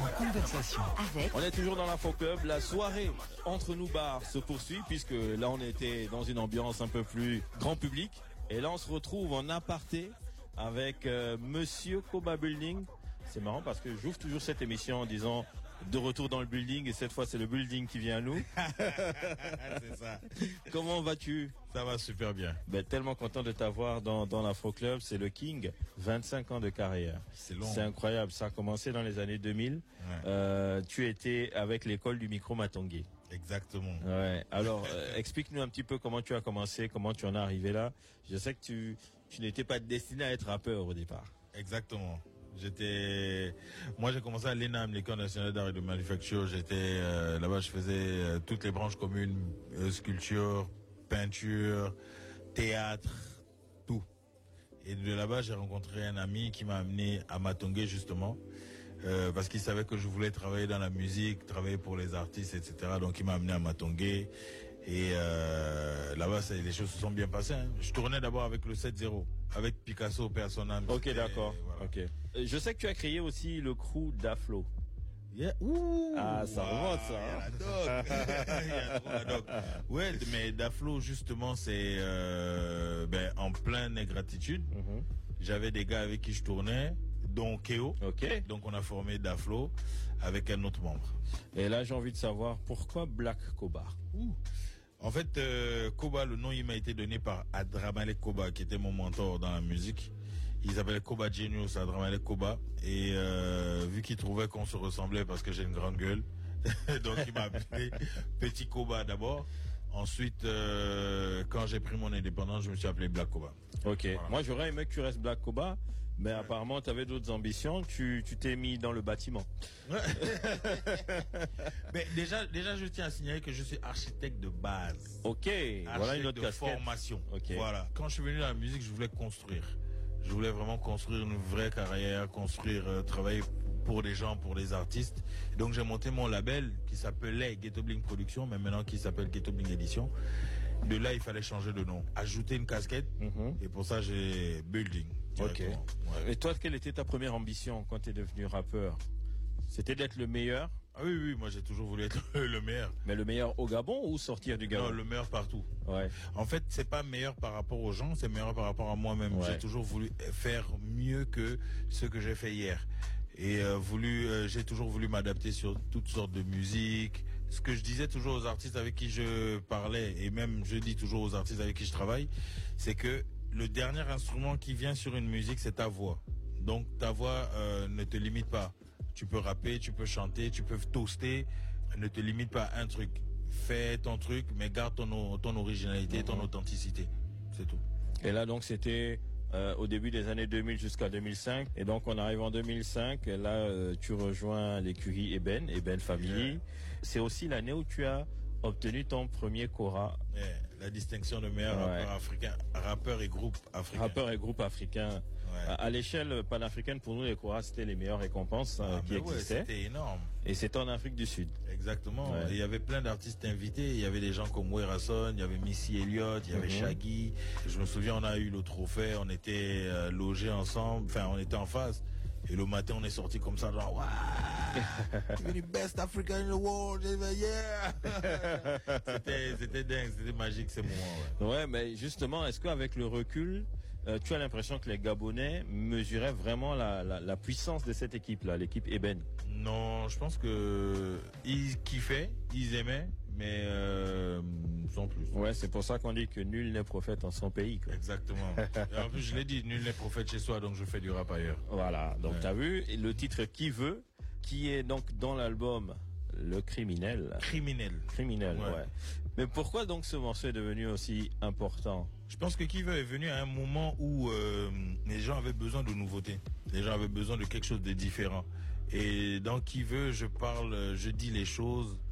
conversation avec... On est toujours dans l'Afro Club. La soirée entre nous bars se poursuit puisque là on était dans une ambiance un peu plus grand public. Et là on se retrouve en aparté avec Monsieur Koba Building. C'est marrant parce que j'ouvre toujours cette émission en disant de retour dans le building et cette fois c'est le building qui vient à nous. C'est ça. Comment vas-tu? Ça va super bien. Ben, tellement content de t'avoir dans l'Afro Club. C'est le King, 25 ans de carrière. C'est long. C'est incroyable. Ça a commencé dans les années 2000. Ouais. Tu étais avec l'école du micro Matongé. Exactement. Ouais. Alors, explique-nous un petit peu comment tu as commencé, comment tu en es arrivé là. Je sais que tu n'étais pas destiné à être rappeur au départ. Exactement. Moi j'ai commencé à l'ENAM, l'École nationale d'art et de manufacture. J'étais là-bas, je faisais toutes les branches communes, sculpture, peinture, théâtre, tout. Et de là-bas, j'ai rencontré un ami qui m'a amené à Matongé justement, parce qu'il savait que je voulais travailler dans la musique, travailler pour les artistes, etc. Donc il m'a amené à Matongé. Et là-bas, les choses se sont bien passées. Hein. Je tournais d'abord avec le 7-0, avec Picasso, Personnam. Ok, d'accord. Voilà. Ok. Je sais que tu as créé aussi le crew d'Aflo. Yeah. Ouh, ah, ça remonte ça. Il y a trop la doc. Ouais, mais d'Aflo justement, c'est en pleine ingratitude. J'avais des gars avec qui je tournais, dont Keo. Ok. Donc on a formé d'Aflo avec un autre membre. Et là, j'ai envie de savoir pourquoi Black Koba. En fait, Koba, le nom il m'a été donné par Adramalek Koba, qui était mon mentor dans la musique. Il s'appelait Koba Genius, Adramalek Koba. Et vu qu'il trouvait qu'on se ressemblait parce que j'ai une grande gueule, donc il m'a appelé Petit Koba d'abord. Ensuite, quand j'ai pris mon indépendance, je me suis appelé Black Koba. Ok. Voilà. Moi, j'aurais aimé que tu restes Black Koba, mais apparemment, tu avais d'autres ambitions. Tu t'es mis dans le bâtiment. Mais déjà, je tiens à signaler que je suis architecte de base. Ok. Architecte voilà une autre de casquette. Formation. Okay. Voilà. Quand je suis venu dans la musique, je voulais construire. Je voulais vraiment construire une vraie carrière, travailler pour des gens, pour des artistes. Donc j'ai monté mon label qui s'appelait Ghetto Bling Production, mais maintenant qui s'appelle Ghetto Bling Édition. De là, il fallait changer de nom, ajouter une casquette, et pour ça j'ai Building. Ok. Ouais. Et toi, quelle était ta première ambition quand tu es devenu rappeur? C'était d'être le meilleur? Ah oui, moi j'ai toujours voulu être le meilleur. Mais le meilleur au Gabon ou sortir du Gabon? Non, le meilleur partout. Ouais. En fait, c'est pas meilleur par rapport aux gens, c'est meilleur par rapport à moi-même. Ouais. J'ai toujours voulu faire mieux que ce que j'ai fait hier. Et j'ai toujours voulu m'adapter sur toutes sortes de musique. Ce que je disais toujours aux artistes avec qui je parlais, et même je dis toujours aux artistes avec qui je travaille, c'est que le dernier instrument qui vient sur une musique, c'est ta voix. Donc ta voix ne te limite pas. Tu peux rapper, tu peux chanter, tu peux toaster. Ne te limite pas à un truc. Fais ton truc, mais garde ton originalité, ton authenticité. C'est tout. Et là, donc, c'était au début des années 2000 jusqu'à 2005. Et donc, on arrive en 2005. Et là, tu rejoins l'écurie Eben Family. Yeah. C'est aussi l'année où tu as obtenu ton premier Kora. Yeah, la distinction de meilleur rappeur africain, rappeur et groupe africain. Rappeur et groupe africain. Ouais. À l'échelle panafricaine, pour nous, les Kora, c'était les meilleures récompenses qui existaient. C'était énorme. Et c'était en Afrique du Sud. Exactement. Ouais. Il y avait plein d'artistes invités. Il y avait des gens comme Werason, il y avait Missy Elliott, il y avait Shaggy. Je me souviens, on a eu le trophée, on était logés ensemble, enfin, on était en face. Et le matin, on est sorti comme ça, genre, waouh, you're the best African in the world, yeah. C'était dingue, c'était magique ces moments. Ouais, mais justement, est-ce qu'avec le recul, tu as l'impression que les Gabonais mesuraient vraiment la puissance de cette équipe-là, l'équipe Eben? Non, je pense que ils kiffaient, ils aimaient, mais sans plus. Ouais, c'est pour ça qu'on dit que nul n'est prophète en son pays, quoi. Exactement. Et en plus, je l'ai dit, nul n'est prophète chez soi, donc je fais du rap ailleurs. Voilà, donc t'as vu, le titre Qui veut, qui est donc dans l'album Le Criminel. Criminel, ouais. Mais pourquoi donc ce morceau est devenu aussi important? Je pense que Qui veut est venu à un moment où les gens avaient besoin de nouveautés. Les gens avaient besoin de quelque chose de différent. Et dans Qui veut, je dis les choses